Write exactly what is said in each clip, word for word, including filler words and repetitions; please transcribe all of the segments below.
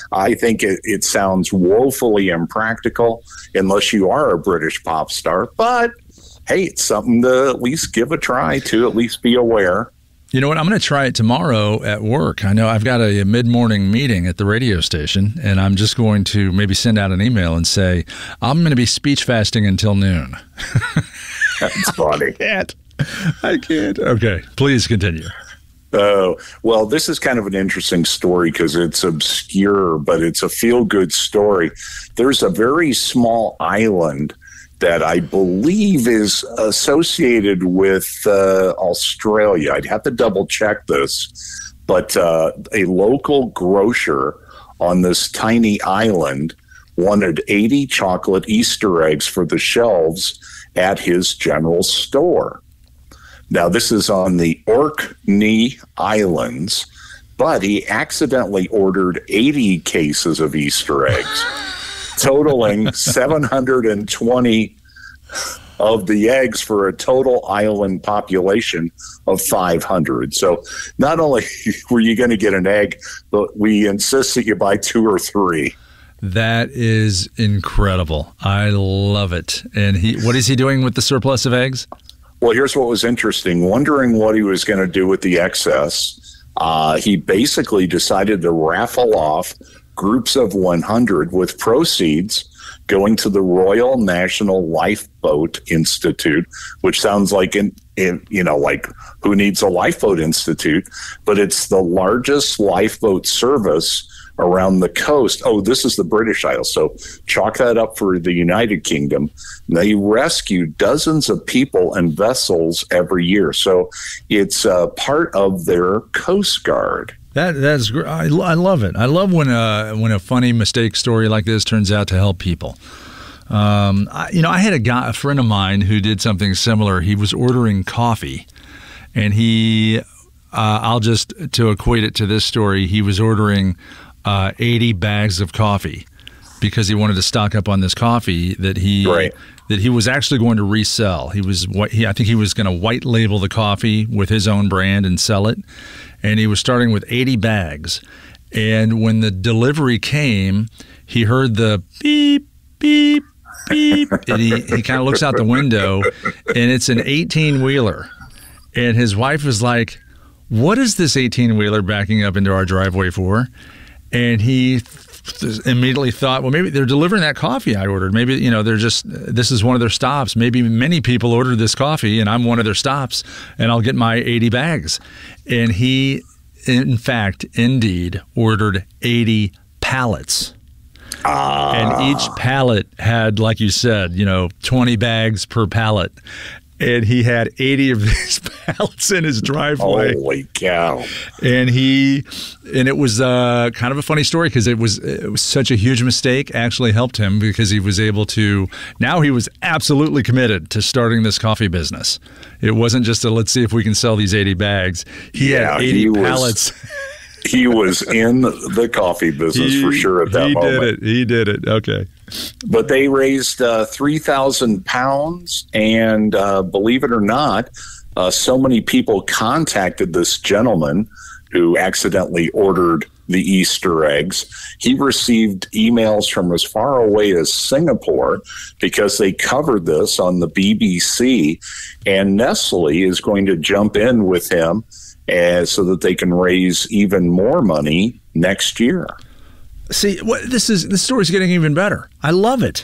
I think it, it sounds woefully impractical unless you are a British pop star. But, hey, it's something to at least give a try, to at least be aware. You know what? I'm going to try it tomorrow at work. I know I've got a, a mid-morning meeting at the radio station, and I'm just going to maybe send out an email and say, I'm going to be speech fasting until noon. That's funny. I can't. I can't. Okay, please continue. Oh, well, this is kind of an interesting story because it's obscure, but it's a feel-good story. There's a very small island that I believe is associated with uh, Australia. I'd have to double check this, but uh, a local grocer on this tiny island wanted eighty chocolate Easter eggs for the shelves at his general store. Now, this is on the Orkney Islands, but he accidentally ordered eighty cases of Easter eggs, totaling seven hundred twenty of the eggs for a total island population of five hundred. So not only were you going to get an egg, but we insist that you buy two or three. That is incredible. I love it. And he, what is he doing with the surplus of eggs? Well, here's what was interesting. Wondering what he was going to do with the excess, uh, he basically decided to raffle off groups of one hundred with proceeds going to the Royal National Lifeboat Institute, which sounds like, in, in, you know, like who needs a lifeboat institute? But it's the largest lifeboat service around the coast. Oh, this is the British Isles. So chalk that up for the United Kingdom. They rescue dozens of people and vessels every year. So it's uh, part of their Coast Guard. That that's great. I, I love it. I love when a when a funny mistake story like this turns out to help people. Um, I, you know, I had a guy, a friend of mine, who did something similar. He was ordering coffee, and he, uh, I'll just to equate it to this story, he was ordering uh, eighty bags of coffee because he wanted to stock up on this coffee that he right. that he was actually going to resell. He was what he I think he was going to white label the coffee with his own brand and sell it. And he was starting with eighty bags. And when the delivery came, he heard the beep, beep, beep. And he, he kind of looks out the window, and it's an eighteen-wheeler. And his wife was like, what is this eighteen-wheeler backing up into our driveway for? And he th- immediately thought, well, maybe they're delivering that coffee I ordered. Maybe, you know, they're just, this is one of their stops. Maybe many people ordered this coffee, and I'm one of their stops, and I'll get my eighty bags. And he, in fact, indeed, ordered eighty pallets. Ah. And each pallet had, like you said, you know, twenty bags per pallet. And he had eighty of these pallets in his driveway. Holy cow. And he, and it was uh, kind of a funny story because it was, it was such a huge mistake actually helped him because he was able to, now he was absolutely committed to starting this coffee business. It wasn't just a, let's see if we can sell these eighty bags. He yeah, had eighty he pallets. Was, he was in the coffee business he, for sure at that he moment. He did it. He did it. Okay. But they raised uh, three thousand pounds, and uh, believe it or not, uh, so many people contacted this gentleman who accidentally ordered the Easter eggs. He received emails from as far away as Singapore because they covered this on the B B C, and Nestle is going to jump in with him as, so that they can raise even more money next year. See, what this is, the story's getting even better. I love it.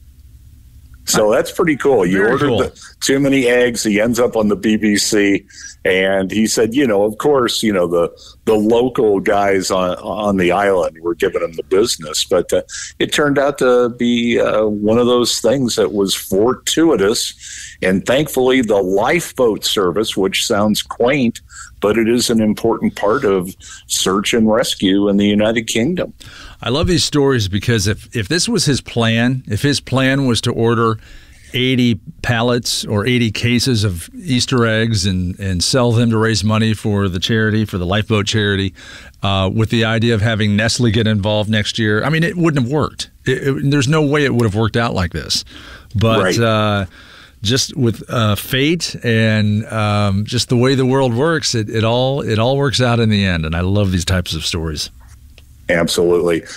So that's pretty cool. You Very ordered cool. the, too many eggs. He ends up on the B B C, and he said, you know, of course, you know, the the local guys on on the island were giving him the business, but uh, it turned out to be uh, one of those things that was fortuitous. And thankfully, the lifeboat service, which sounds quaint, but it is an important part of search and rescue in the United Kingdom. I love these stories because if, if this was his plan, if his plan was to order eighty pallets or eighty cases of Easter eggs and, and sell them to raise money for the charity, for the lifeboat charity, uh, with the idea of having Nestle get involved next year, I mean, it wouldn't have worked. It, it, there's no way it would have worked out like this. But right. uh, just with uh, fate and um, just the way the world works, it, it all it all works out in the end. And I love these types of stories. Absolutely.